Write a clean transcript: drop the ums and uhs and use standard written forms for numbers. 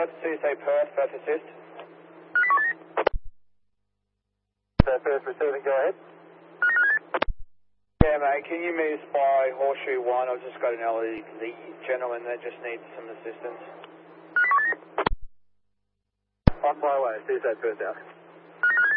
Perth, CSA Perth, Perth assist. Perth receiving, go ahead. Yeah, mate, can you meet us by Horseshoe 1? I've just got an elderly gentleman that just needs some assistance. On my way, CSA Perth out.